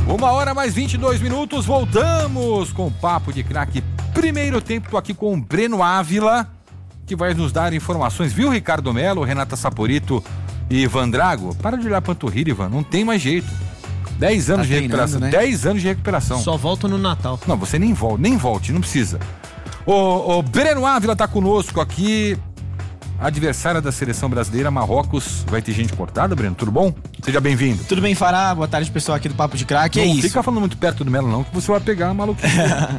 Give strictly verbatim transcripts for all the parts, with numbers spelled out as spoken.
Uma hora mais vinte e dois minutos, voltamos com o Papo de Craque. Primeiro tempo, tô aqui com o Breno Ávila, que vai nos dar informações, viu, Ricardo Melo, Renata Saporito e Ivan Drago? Para de olhar panturrilha, Ivan, não tem mais jeito. dez anos tá de recuperação, né? dez anos de recuperação. Só volto no Natal. Não, você nem volta, nem volte, não precisa. O, o Breno Ávila tá conosco aqui. Adversária da seleção brasileira, Marrocos. Vai ter gente cortada, Breno? Tudo bom? Seja bem-vindo. Tudo bem, Fará? Boa tarde, pessoal aqui do Papo de Craque. Não é isso. Não fica falando muito perto do Melo, não, que você vai pegar maluquice.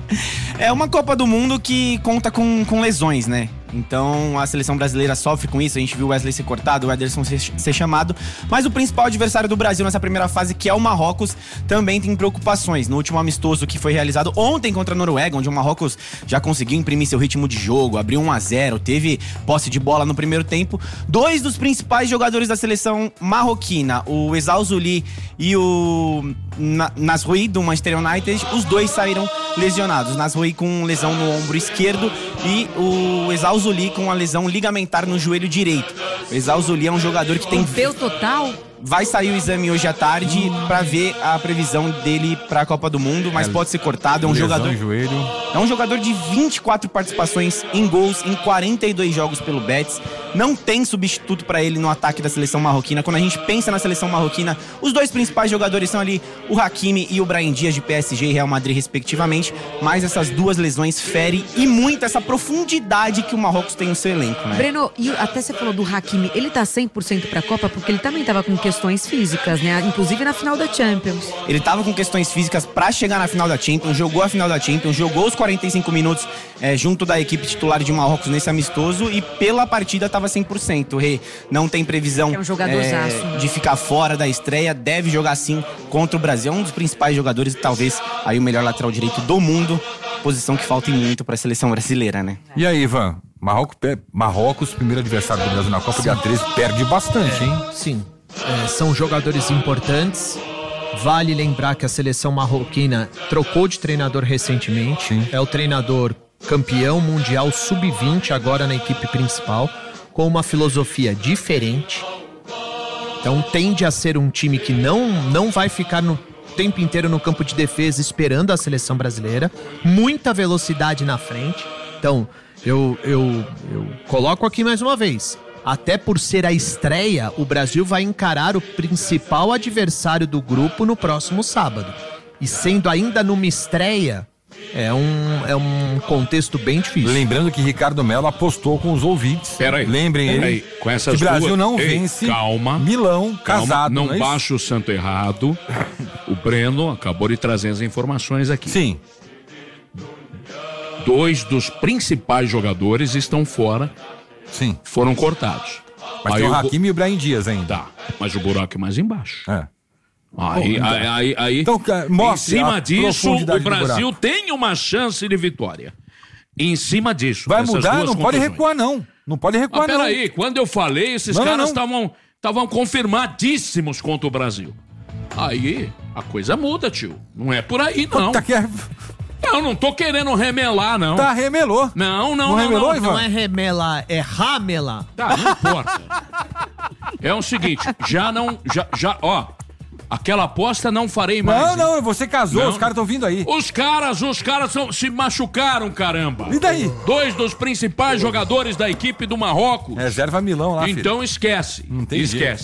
É uma Copa do Mundo que conta com, com lesões, né? Então a seleção brasileira sofre com isso. A gente viu o Wesley ser cortado, o Ederson ser, ser chamado. Mas o principal adversário do Brasil nessa primeira fase, que é o Marrocos, também tem preocupações. No último amistoso que foi realizado ontem contra a Noruega, onde o Marrocos já conseguiu imprimir seu ritmo de jogo, abriu um a zero, teve posse de bola no primeiro tempo. Dois dos principais jogadores da seleção marroquina, o Ezal Zuli e o Nasroui, do Manchester United, os dois saíram lesionados. Nasroui com lesão no ombro esquerdo e o Ezal Zuli com uma lesão ligamentar no joelho direito. O Ezal Zuli é um jogador que tem... Rompeu total? Vai sair o exame hoje à tarde pra ver a previsão dele pra Copa do Mundo, mas é, pode ser cortado. É um jogador. Joelho. É um jogador de vinte e quatro participações em gols em quarenta e dois jogos pelo Betis. Não tem substituto pra ele no ataque da seleção marroquina. Quando a gente pensa na seleção marroquina, os dois principais jogadores são ali o Hakimi e o Brahim Dias, de P S G e Real Madrid, respectivamente. Mas essas duas lesões ferem e muito essa profundidade que o Marrocos tem no seu elenco, né? Breno, e até você falou do Hakimi, ele tá cem por cento pra Copa porque ele também tava com questões físicas, né? Inclusive na final da Champions. Ele tava com questões físicas pra chegar na final da Champions, jogou a final da Champions, jogou os quarenta e cinco minutos é, junto da equipe titular de Marrocos nesse amistoso e pela partida tava cem por cento. O Rê não tem previsão é um jogadorzaço, é, de ficar fora da estreia, deve jogar sim contra o Brasil. É um dos principais jogadores e talvez aí o melhor lateral direito do mundo, posição que falta muito pra seleção brasileira, né? E aí, Ivan? Marrocos, Marrocos, primeiro adversário do Brasil na Copa, dia treze, perde bastante, hein? Sim. É, são jogadores importantes. Vale lembrar que a seleção marroquina trocou de treinador recentemente. Sim. É o treinador campeão mundial sub vinte agora na equipe principal, com uma filosofia diferente. Então tende a ser um time que não, não vai ficar no tempo inteiro no campo de defesa esperando a seleção brasileira. Muita velocidade na frente. Então eu, eu, eu coloco aqui mais uma vez. Até por ser a estreia, o Brasil vai encarar o principal adversário do grupo no próximo sábado. E sendo ainda numa estreia, é um, é um contexto bem difícil. Lembrando que Ricardo Melo apostou com os ouvintes. Peraí. Lembrem ele Peraí. Com essas que o Brasil duas... não Ei, vence calma, Milão calma, casado. Não, não é baixa o santo errado. O Breno acabou de trazer as informações aqui. Sim. Dois dos principais jogadores estão fora. Sim. Foram cortados. Mas aí tem o bu... Hakimi e o Brahim Dias ainda. Tá, mas o buraco é mais embaixo. É. Aí, Pô, aí, aí, aí então, mostre em cima a disso, o profundidade do Brasil buraco. tem uma chance de vitória. Em cima disso. Vai dessas mudar? duas Não pode conclusões. recuar, não. Não pode recuar, Mas não. peraí, quando eu falei, esses Não, não, caras não. estavam estavam confirmadíssimos contra o Brasil. Aí a coisa muda, tio. Não é por aí, não. Tá, quer... Não, não tô querendo remelar, não. tá remelou. Não, não, Não não. remelou, não, Ivan? Não é remelar, é ramelar. Tá, não importa. É o seguinte, já não, já, já, ó, aquela aposta não farei mais. Não, hein? não, você casou, Não. os caras estão vindo aí. Os caras, os caras são, se machucaram, caramba. E daí? Dois dos principais jogadores da equipe do Marrocos. Reserva Milão lá, filho. Então esquece. Não tem esquece. jeito.